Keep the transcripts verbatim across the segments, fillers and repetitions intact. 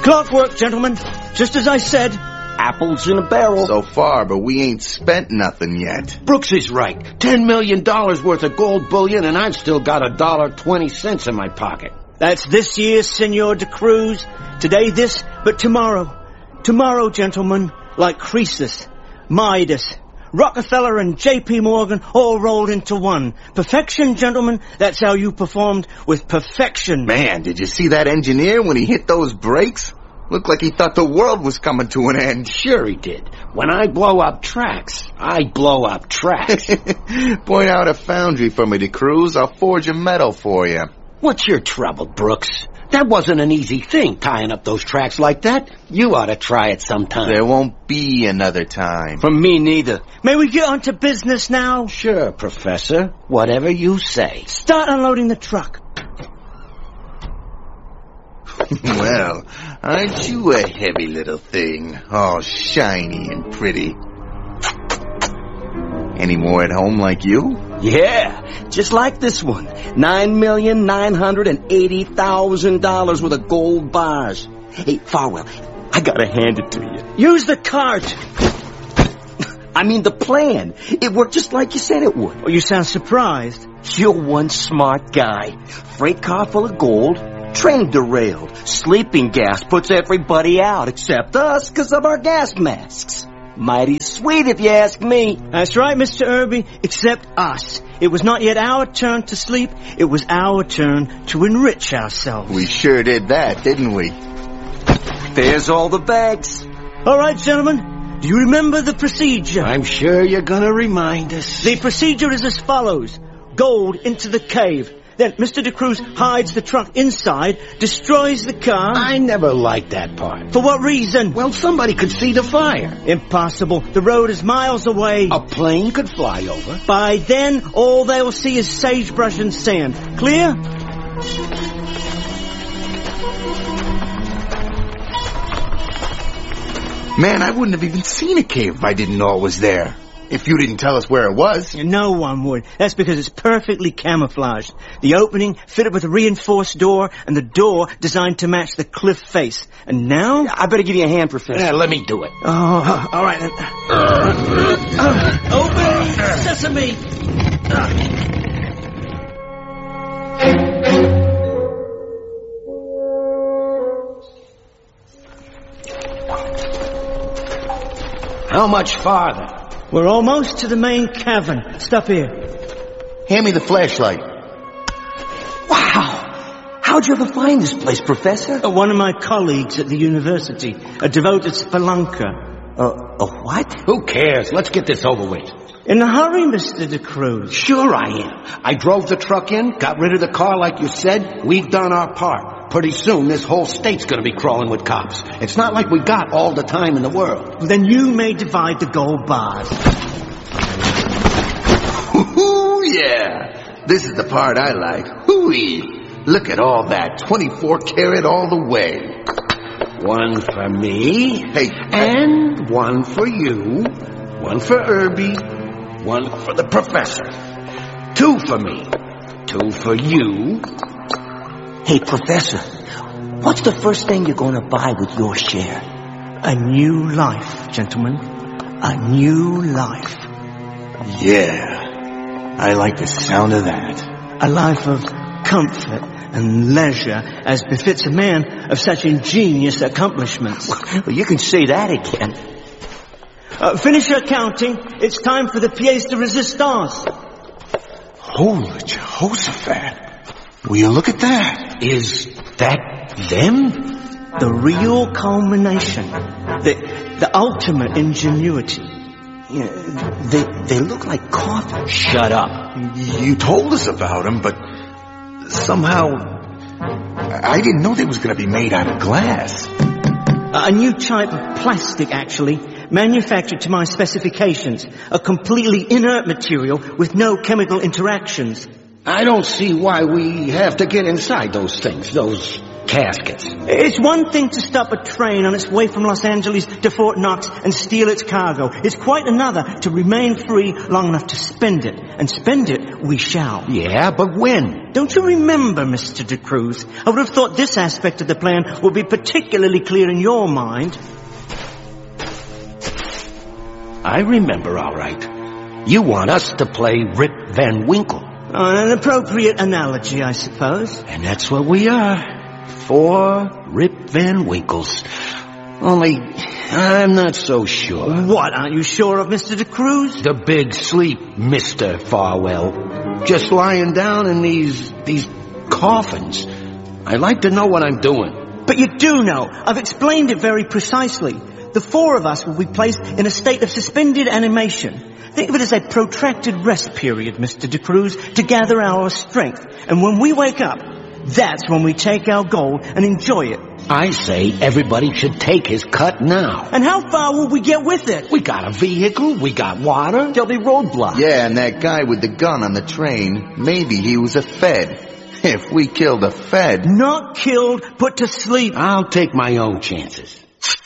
Clockwork, gentlemen. Just as I said. Apples in a barrel. So far, but we ain't spent nothing yet. Brooks is right. Ten million dollars worth of gold bullion, and I've still got a dollar twenty cents in my pocket. That's this year, Senor de Cruz. Today this, but tomorrow. Tomorrow, gentlemen, like Croesus, Midas, Rockefeller and J P Morgan all rolled into one. Perfection, gentlemen. That's how you performed with perfection. Man, did you see that engineer when he hit those brakes? Looked like he thought the world was coming to an end. Sure he did. When I blow up tracks, I blow up tracks. Point out a foundry for me, de Cruz. I'll forge a metal for you. What's your trouble, Brooks? That wasn't an easy thing, tying up those tracks like that. You ought to try it sometime. There won't be another time. For me, neither. May we get on to business now? Sure, Professor. Whatever you say. Start unloading the truck. Well, aren't you a heavy little thing? All shiny and pretty. Any more at home like you? Yeah, just like this one. Nine million nine hundred and eighty thousand dollars worth of gold bars. Hey, Farwell, I gotta hand it to you. Use the cart. I mean the plan. It worked just like you said it would. Oh, you sound surprised. You're one smart guy. Freight car full of gold. Train derailed. Sleeping gas puts everybody out except us because of our gas masks. Mighty sweet if you ask me. That's right, Mister Irby, except us. It was not yet our turn to sleep. It was our turn to enrich ourselves. We sure did that, didn't we? There's all the bags. All right, gentlemen. Do you remember the procedure? I'm sure you're gonna remind us. The procedure is as follows. Gold into the cave. Then Mister de Cruz hides the truck inside, destroys the car. I never liked that part. For what reason? Well, somebody could see the fire. Impossible. The road is miles away. A plane could fly over. By then, all they'll see is sagebrush and sand. Clear? Man, I wouldn't have even seen a cave if I didn't know it was there. If you didn't tell us where it was. No one would. That's because it's perfectly camouflaged. The opening fitted with a reinforced door, and the door designed to match the cliff face. And now? I better give you a hand, Professor. Yeah, let me do it. Oh, all right then. Uh, open sesame. How much farther? We're almost to the main cavern. Stop here. Hand me the flashlight. Wow! How'd you ever find this place, Professor? Uh, one of my colleagues at the university, a devoted spelunker. Uh, a what? Who cares? Let's get this over with. In a hurry, Mister de Cruz. Sure I am. I drove the truck in, got rid of the car like you said. We've done our part. Pretty soon, this whole state's gonna be crawling with cops. It's not like we got all the time in the world. Then you may divide the gold bars. Ooh, yeah. This is the part I like. Hooey. Look at all that. twenty-four karat all the way. One for me. Hey. And one for you. One for Irby. One for the professor. Two for me. Two for you. Hey, Professor, what's the first thing you're going to buy with your share? A new life, gentlemen. A new life. Yeah. I like the sound of that. A life of comfort and leisure as befits a man of such ingenious accomplishments. Well, you can say that again. Uh, finish your counting. It's time for the pièce de résistance. Holy Jehoshaphat. Will you look at that? Is that them? The real culmination. The, the ultimate ingenuity. Yeah, they, they look like coffins. Shut up. You told us about them, but somehow I didn't know they was going to be made out of glass. A new type of plastic, actually, manufactured to my specifications. A completely inert material with no chemical interactions. I don't see why we have to get inside those things, those caskets. It's one thing to stop a train on its way from Los Angeles to Fort Knox and steal its cargo. It's quite another to remain free long enough to spend it. And spend it we shall. Yeah, but when? Don't you remember, Mister De Cruz? I would have thought this aspect of the plan would be particularly clear in your mind. I remember, all right. You want us to play Rip Van Winkle. An appropriate analogy, I suppose. And that's what we are. Four Rip Van Winkles. Only, I'm not so sure. What, aren't you sure of, Mister De Cruz? The big sleep, Mister Farwell. Just lying down in these, these coffins. I like to know what I'm doing. But you do know. I've explained it very precisely. The four of us will be placed in a state of suspended animation. Think of it as a protracted rest period, Mister De Cruz, to gather our strength. And when we wake up, that's when we take our gold and enjoy it. I say everybody should take his cut now. And how far will we get with it? We got a vehicle, we got water. There'll be roadblocks. Yeah, and that guy with the gun on the train, maybe he was a Fed. If we killed a Fed... Not killed, put to sleep. I'll take my own chances.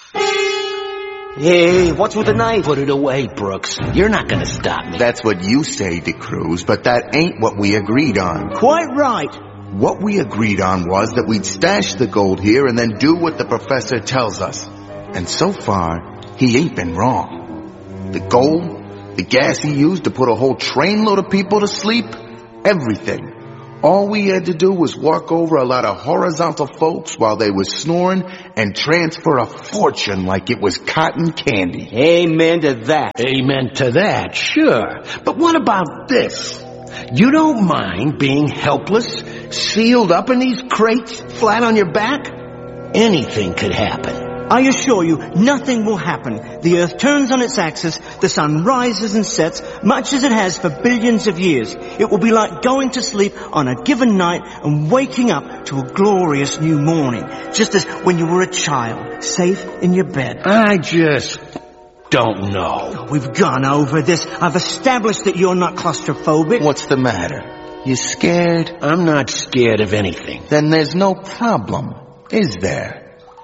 Hey, what's with the knife? Put it away, Brooks. You're not gonna stop me. That's what you say, De Cruz, but that ain't what we agreed on. Quite right. What we agreed on was that we'd stash the gold here and then do what the professor tells us. And so far, he ain't been wrong. The gold, the gas he used to put a whole trainload of people to sleep, everything. All we had to do was walk over a lot of horizontal folks while they was snoring and transfer a fortune like it was cotton candy. Amen to that. Amen to that, sure. But what about this? You don't mind being helpless, sealed up in these crates, flat on your back? Anything could happen. I assure you, nothing will happen. The Earth turns on its axis, the sun rises and sets, much as it has for billions of years. It will be like going to sleep on a given night and waking up to a glorious new morning, just as when you were a child, safe in your bed. I just don't know. We've gone over this. I've established that you're not claustrophobic. What's the matter? You scared? I'm not scared of anything. Then there's no problem, is there?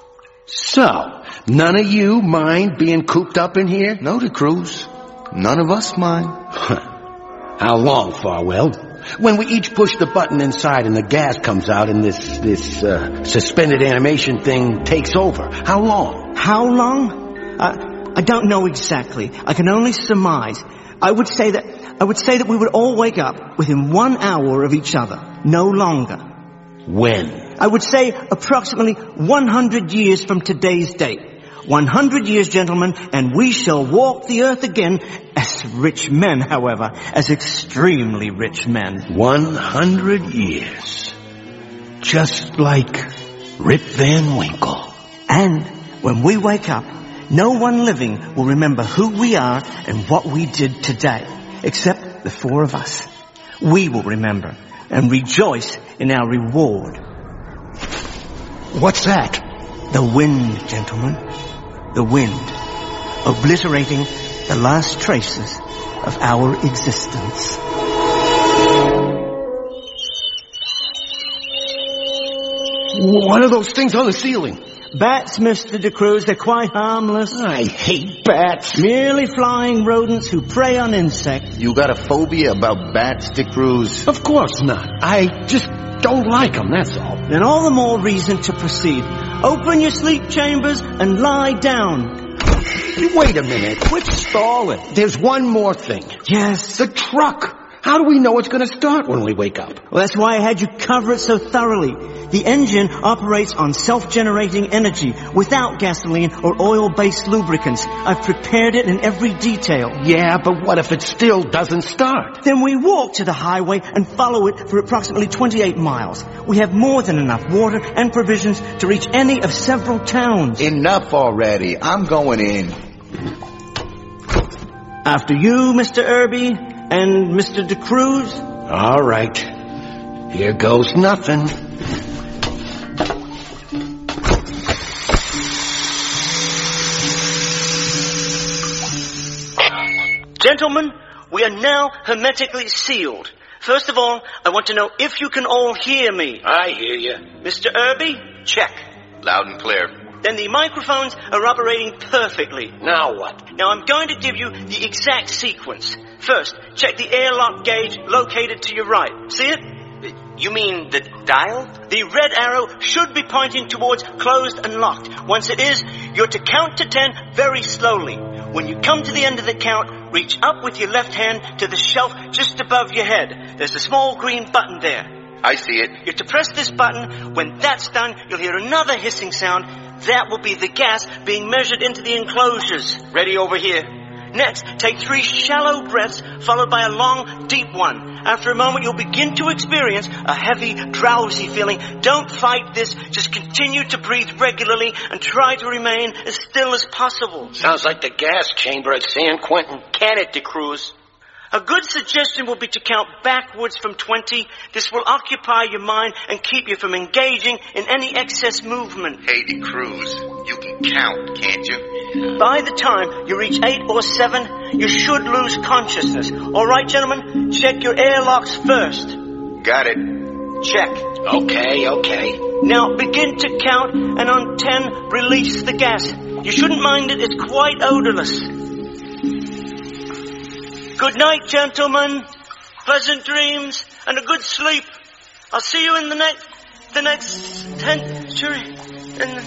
So, none of you mind being cooped up in here? No, De Cruz. None of us mind. How long, Farwell? When we each push the button inside and the gas comes out and this, this, uh, suspended animation thing takes over. How long? How long? Uh, I don't know exactly. I can only surmise. I would say that, I would say that we would all wake up within one hour of each other. No longer. When? I would say approximately one hundred years from today's date. one hundred years, gentlemen, and we shall walk the earth again as rich men, however, as extremely rich men. one hundred years. Just like Rip Van Winkle. And when we wake up, no one living will remember who we are and what we did today, except the four of us. We will remember and rejoice in our reward. What's that? The wind, gentlemen. The wind. Obliterating the last traces of our existence. What are those things on the ceiling? Bats, Mister De Cruz, they're quite harmless. I hate bats. Merely flying rodents who prey on insects. You got a phobia about bats, De Cruz? Of course not. I just don't like them, that's all. Then all the more reason to proceed. Open your sleep chambers and lie down. Wait a minute. Quit stalling. There's one more thing. Yes. The truck. How do we know it's going to start when we wake up? Well, that's why I had you cover it so thoroughly. The engine operates on self-generating energy without gasoline or oil-based lubricants. I've prepared it in every detail. Yeah, but what if it still doesn't start? Then we walk to the highway and follow it for approximately twenty-eight miles. We have more than enough water and provisions to reach any of several towns. Enough already. I'm going in. After you, Mister Irby, and Mister De Cruz. All right. Here goes nothing. Gentlemen, we are now hermetically sealed. First of all, I want to know if you can all hear me. I hear you. Mister Irby? Check. Loud and clear. Then the microphones are operating perfectly. Now what? Now I'm going to give you the exact sequence. First, check the airlock gauge located to your right. See it? You mean the dial? The red arrow should be pointing towards closed and locked. Once it is, you're to count to ten very slowly. When you come to the end of the count, reach up with your left hand to the shelf just above your head. There's a small green button there. I see it. You're to press this button. When that's done, you'll hear another hissing sound. That will be the gas being measured into the enclosures. Ready over here. Next, take three shallow breaths, followed by a long, deep one. After a moment, you'll begin to experience a heavy, drowsy feeling. Don't fight this. Just continue to breathe regularly and try to remain as still as possible. Sounds like the gas chamber at San Quentin. Can it, DeCruz? A good suggestion will be to count backwards from twenty. This will occupy your mind and keep you from engaging in any excess movement. Hey, DeCruz, you can count, can't you? By the time you reach eight or seven, you should lose consciousness. All right, gentlemen, check your airlocks first. Got it. Check. Okay, okay. Now begin to count, and on ten, release the gas. You shouldn't mind it, it's quite odorless. Good night, gentlemen. Pleasant dreams and a good sleep. I'll see you in the next, the next century. In the